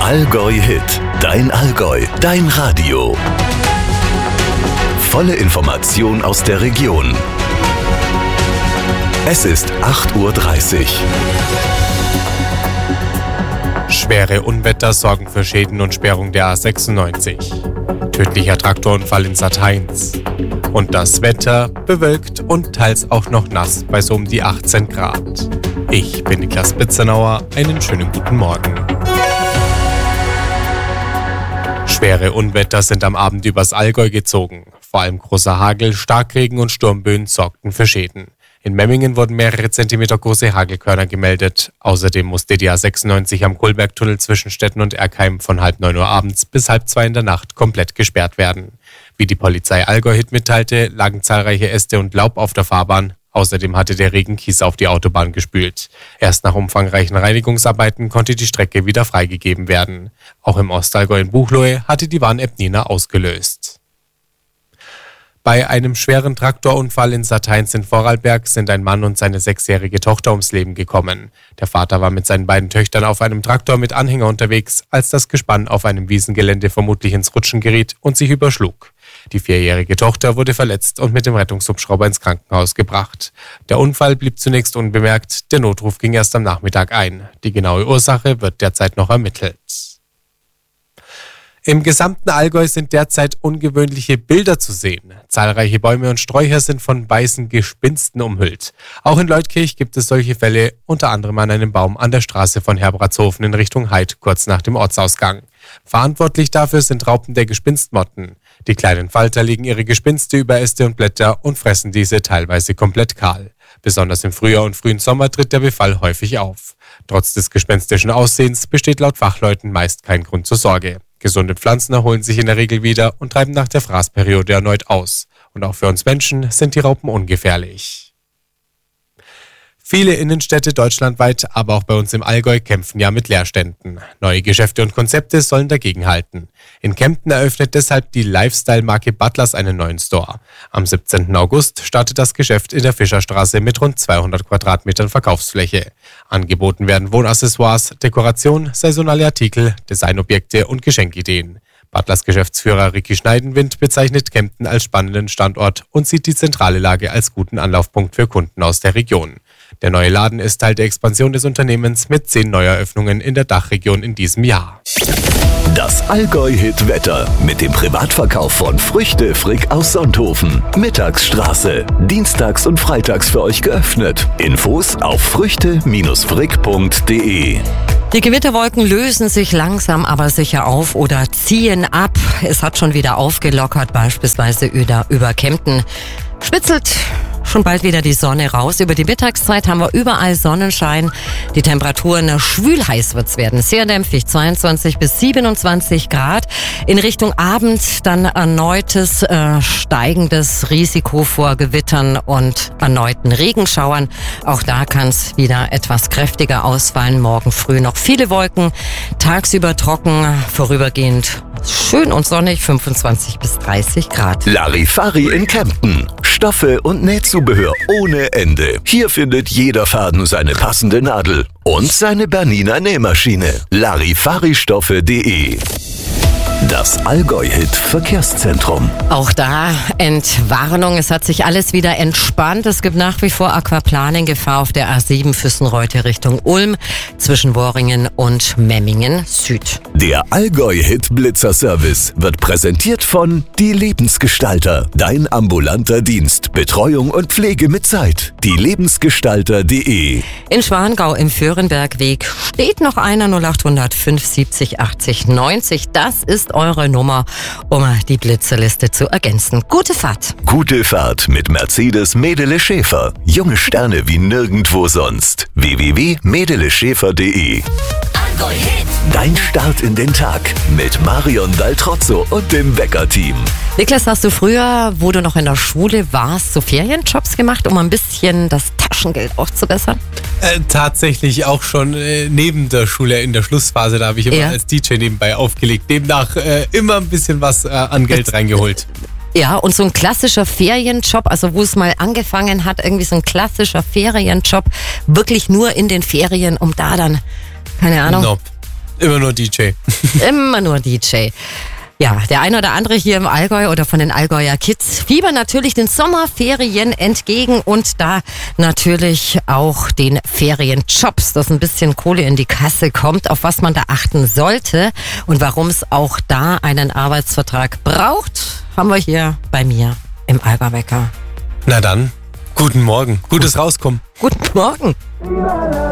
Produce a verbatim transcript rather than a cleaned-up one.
Allgäu Hit, dein Allgäu, dein Radio. Volle Information aus der Region. Es ist acht Uhr dreißig. Schwere Unwetter sorgen für Schäden und Sperrung der A sechsundneunzig. Tödlicher Traktorunfall in Sat-Heinz. Und das Wetter bewölkt und teils auch noch nass bei so um die achtzehn Grad. Ich bin Niklas Bitzenauer, einen schönen guten Morgen. Schwere Unwetter sind am Abend übers Allgäu gezogen. Vor allem großer Hagel, Starkregen und Sturmböen sorgten für Schäden. In Memmingen wurden mehrere Zentimeter große Hagelkörner gemeldet. Außerdem musste die A sechsundneunzig am Kohlbergtunnel zwischen Stetten und Erkheim von halb neun Uhr abends bis halb zwei in der Nacht komplett gesperrt werden. Wie die Polizei Allgäu Hit mitteilte, lagen zahlreiche Äste und Laub auf der Fahrbahn. Außerdem hatte der Regen Kies auf die Autobahn gespült. Erst nach umfangreichen Reinigungsarbeiten konnte die Strecke wieder freigegeben werden. Auch im Ostallgäu in Buchloe hatte die Warn-App Nina ausgelöst. Bei einem schweren Traktorunfall in Sat-Heinz in Vorarlberg sind ein Mann und seine sechsjährige Tochter ums Leben gekommen. Der Vater war mit seinen beiden Töchtern auf einem Traktor mit Anhänger unterwegs, als das Gespann auf einem Wiesengelände vermutlich ins Rutschen geriet und sich überschlug. Die vierjährige Tochter wurde verletzt und mit dem Rettungshubschrauber ins Krankenhaus gebracht. Der Unfall blieb zunächst unbemerkt, der Notruf ging erst am Nachmittag ein. Die genaue Ursache wird derzeit noch ermittelt. Im gesamten Allgäu sind derzeit ungewöhnliche Bilder zu sehen. Zahlreiche Bäume und Sträucher sind von weißen Gespinsten umhüllt. Auch in Leutkirch gibt es solche Fälle, unter anderem an einem Baum an der Straße von Herbratshofen in Richtung Heid, kurz nach dem Ortsausgang. Verantwortlich dafür sind Raupen der Gespinstmotten. Die kleinen Falter legen ihre Gespinste über Äste und Blätter und fressen diese teilweise komplett kahl. Besonders im Frühjahr und frühen Sommer tritt der Befall häufig auf. Trotz des gespenstischen Aussehens besteht laut Fachleuten meist kein Grund zur Sorge. Gesunde Pflanzen erholen sich in der Regel wieder und treiben nach der Fraßperiode erneut aus. Und auch für uns Menschen sind die Raupen ungefährlich. Viele Innenstädte deutschlandweit, aber auch bei uns im Allgäu kämpfen ja mit Leerständen. Neue Geschäfte und Konzepte sollen dagegenhalten. In Kempten eröffnet deshalb die Lifestyle-Marke Butlers einen neuen Store. Am siebzehnten August startet das Geschäft in der Fischerstraße mit rund zweihundert Quadratmetern Verkaufsfläche. Angeboten werden Wohnaccessoires, Dekoration, saisonale Artikel, Designobjekte und Geschenkideen. Butlers Geschäftsführer Ricky Schneidenwind bezeichnet Kempten als spannenden Standort und sieht die zentrale Lage als guten Anlaufpunkt für Kunden aus der Region. Der neue Laden ist Teil der Expansion des Unternehmens mit zehn Neueröffnungen in der Dachregion in diesem Jahr. Das Allgäu-Hit-Wetter mit dem Privatverkauf von Früchte Frick aus Sonthofen. Mittagsstraße. Dienstags und freitags für euch geöffnet. Infos auf früchte frick punkt de. Die Gewitterwolken lösen sich langsam aber sicher auf oder ziehen ab. Es hat schon wieder aufgelockert, beispielsweise über, über Kempten. Spitzelt schon bald wieder die Sonne raus. Über die Mittagszeit haben wir überall Sonnenschein. Die Temperaturen schwül-heiß wird's werden. Sehr dämpfig, zweiundzwanzig bis siebenundzwanzig Grad. In Richtung Abend dann erneutes äh, steigendes Risiko vor Gewittern und erneuten Regenschauern. Auch da kann es wieder etwas kräftiger ausfallen. Morgen früh noch viele Wolken, tagsüber trocken, vorübergehend schön und sonnig, fünfundzwanzig bis dreißig Grad. Larifari in Kempten. Stoffe und Nähzubehör ohne Ende. Hier findet jeder Faden seine passende Nadel und seine Bernina Nähmaschine. Larifaristoffe punkt de. Das Allgäu-Hit Verkehrszentrum. Auch da Entwarnung. Es hat sich alles wieder entspannt. Es gibt nach wie vor Aquaplaning-Gefahr auf der A sieben Füssenreute Richtung Ulm zwischen Worringen und Memmingen Süd. Der Allgäu-Hit Blitzer-Service wird präsentiert von Die Lebensgestalter. Dein ambulanter Dienst. Betreuung und Pflege mit Zeit. Die Lebensgestalter punkt de. In Schwangau im Föhrenbergweg steht noch einer null acht null null fünf siebzig achtzig neunzig. Das ist eure Nummer, um die Blitzerliste zu ergänzen. Gute Fahrt. Gute Fahrt mit Mercedes Medele Schäfer. Junge Sterne wie nirgendwo sonst. w w w punkt medele schäfer punkt de. Dein Start in den Tag mit Marion Daltrozzo und dem Wecker-Team. Niklas, hast du früher, wo du noch in der Schule warst, so Ferienjobs gemacht, um ein bisschen das Taschengeld aufzubessern? Äh, tatsächlich auch schon äh, neben der Schule in der Schlussphase, da habe ich immer ja. als D J nebenbei aufgelegt. Demnach äh, immer ein bisschen was äh, an Geld reingeholt. Ja, und so ein klassischer Ferienjob, also wo es mal angefangen hat, irgendwie so ein klassischer Ferienjob, wirklich nur in den Ferien, um da dann, keine Ahnung. Nope. Immer nur D J. Immer nur D J. Ja, der eine oder andere hier im Allgäu oder von den Allgäuer Kids fiebern natürlich den Sommerferien entgegen und da natürlich auch den Ferienjobs, dass ein bisschen Kohle in die Kasse kommt, auf was man da achten sollte und warum es auch da einen Arbeitsvertrag braucht, haben wir hier bei mir im Allgäu-Wecker. Na dann, guten Morgen, gutes Rauskommen. Guten Morgen.